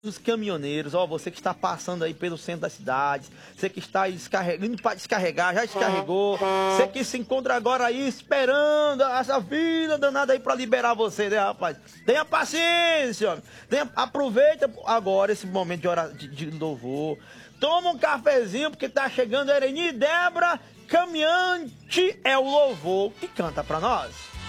Os caminhoneiros, ó, você que está passando aí pelo centro das cidades, você que está aí indo para descarregar, já descarregou, você que se encontra agora aí esperando essa fila danada aí para liberar você, né, rapaz? Tenha paciência, aproveita agora esse momento de louvor, toma um cafezinho porque tá chegando a Ereni Débora, caminhante é o louvor que canta para nós.